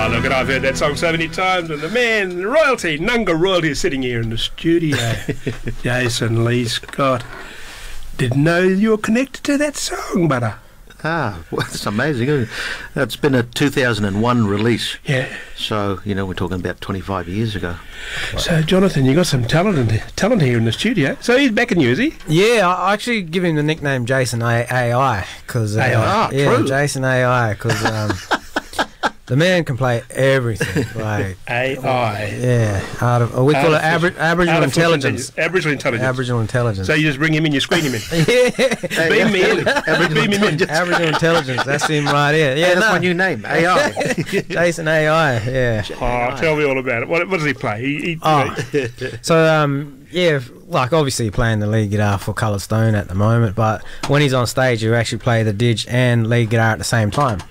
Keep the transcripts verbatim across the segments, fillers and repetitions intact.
look, and I've heard that song so many times, and the man, royalty, Nunga royalty, is sitting here in the studio. Jason Lee Scott. Didn't know you were connected to that song, butter. Ah, well, that's amazing, isn't it? It's been a two thousand one release. Yeah. So, you know, we're talking about twenty-five years ago. So, Jonathan, you got some talent in, talent here in the studio. So he's backing you, is he? Yeah, I actually give him the nickname Jason A I. Cause, uh, A I, ah, yeah, true. Jason A I, because um, the man can play everything. Like A I. Yeah, art of, or we call it abri- Aboriginal intelligence. Aboriginal intelligence. Aboriginal intelligence. So you just bring him in, you screen him in. yeah, Beam me in. Aboriginal Beam him in. Aboriginal intelligence. That's him right here. Yeah, Yeah, that's no. my new name, A I. Jason A I. Yeah. Oh, tell me all about it. What, what does he play? He, he, Oh. So um, yeah, like obviously playing the lead guitar for Coloured Stone at the moment, but when he's on stage, you actually play the didge and lead guitar at the same time.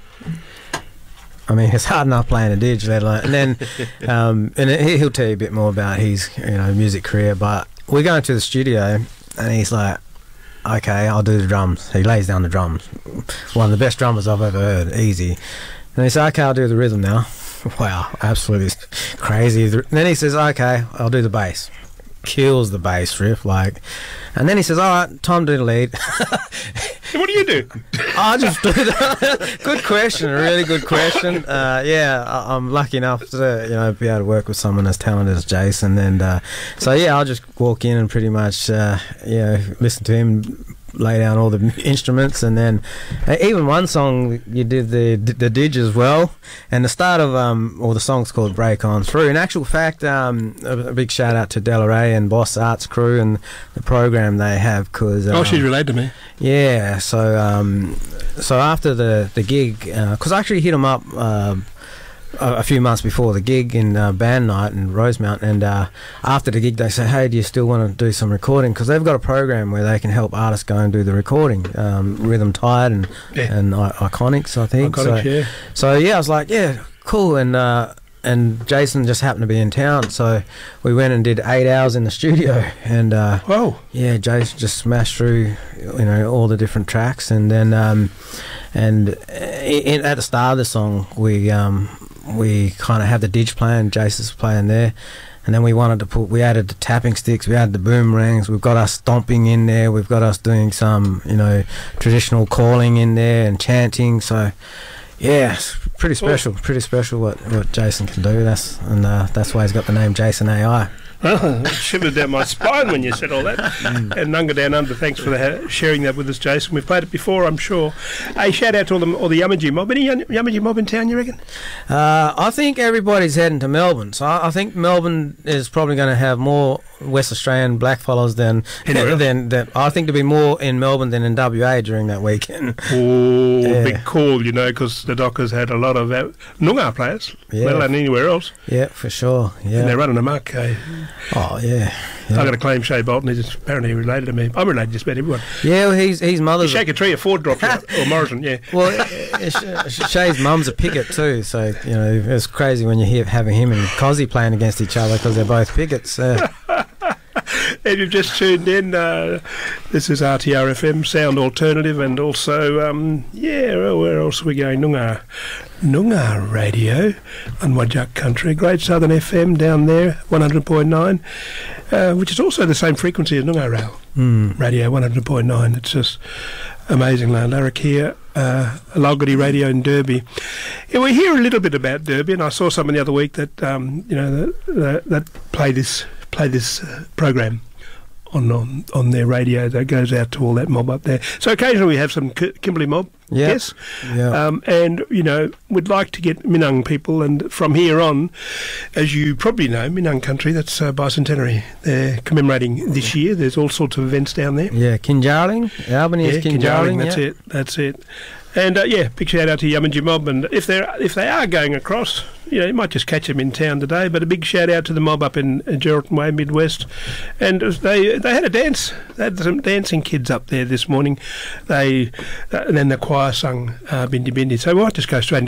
I mean, it's hard enough playing a didge, let alone. And then, um, and he- he'll tell you a bit more about his, you know, music career. But we go into the studio, and he's like, "Okay, I'll do the drums." He lays down the drums. One of the best drummers I've ever heard, easy. And he said, "Okay, I'll do the rhythm now." Wow, absolutely crazy. And then he says, "Okay, I'll do the bass." Kills the bass riff, like. And then he says, "All right, time to do the lead." What do you do? I just do that. Good question, a really good question. Uh, yeah, I, I'm lucky enough to you know be able to work with someone as talented as Jason, and uh, so yeah, I'll just walk in and pretty much uh, you know listen to him lay down all the instruments, and then uh, even one song you did the the didge as well, and the start of um or the song's called Break On Through. In actual fact, um a, a big shout out to Delaray and Boss Arts crew and the program they have, because Oh, um, she's related to me. yeah, so um, so after the the gig, because I actually hit him up uh, a, a few months before the gig in uh, band night in Rosemount, and uh, after the gig they say, "Hey, do you still want to do some recording?" Because they've got a program where they can help artists go and do the recording, um, Rhythm Tide and Yeah. and I- Iconics, I think. Iconics, so, yeah. so yeah, I was like, yeah, cool, and. Uh, and Jason just happened to be in town, so we went and did eight hours in the studio, and uh, Whoa. yeah, Jason just smashed through, you know, all the different tracks, and then um, and in, at the start of the song, we um, we kind of had the didge playing, Jason's playing there, and then we wanted to put, we added the tapping sticks, we added the boomerangs, we've got us stomping in there, we've got us doing some, you know, traditional calling in there and chanting, so. Yeah, it's pretty special. Pretty special what, what Jason can do. That's and uh, that's why he's got the name Jason A I. Well, it shivered down my spine when you said all that. And Nunga Down Under, thanks for the, sharing that with us, Jason. We've played it before, I'm sure. Hey, shout out to all the, all the Yamaji mob. Any Yam- Yamaji mob in town, you reckon? Uh, I think everybody's heading to Melbourne, so I, I think Melbourne is probably going to have more West Australian blackfellas than Anywhere else? than than I think there'll be more in Melbourne than in W A during that weekend. Oh, Yeah. big call, you know, because the Dockers had a lot of uh, Noongar players, Yeah. let alone anywhere else. Yeah, for sure. And they're Yeah. running amok. Eh? Oh yeah. I've Yeah. got to claim Shay Bolton. He's apparently related to me. I'm related to just about everyone. Yeah, well, he's his You mother's. shake a tree, a Ford drops out. Or Morrison, yeah. Well, uh, Sh- Sh- Shay's mum's a picket too, so you know it's crazy when you hear having him and Cozzy playing against each other because they're both pickets. Uh, If you've just tuned in, uh, this is R T R F M, Sound Alternative, and also, um, yeah, well, where else are we going? Noongar, Noongar Radio on Wajak Country, Great Southern F M down there, one hundred point nine, uh, which is also the same frequency as Noongar Rail mm. Radio, one hundred point nine. It's just amazing. Larrakia, uh, Loggerty Radio in Derby. Yeah, we hear a little bit about Derby, and I saw someone the other week that, um, you know, that, that, that play this play this uh, program on, on on their radio that goes out to all that mob up there. So occasionally we have some K- Kimberley mob, Yeah. yes, Yeah. um, and you know we'd like to get Minang people, and from here on, as you probably know, Minang country, that's uh, bicentenary. They're commemorating this year. There's all sorts of events down there. Yeah, Kinjarling, Albany Yeah, is Kinjarling. that's yeah. it. That's it. And uh, yeah, big shout out to Yamanji Mob. And if they are if they are going across, you know, you might just catch them in town today. But a big shout out to the mob up in uh, Geraldton Way, Midwest. And they they had a dance. They had some dancing kids up there this morning. They uh, and then the choir sung uh, Bindi Bindi. So we might just go straight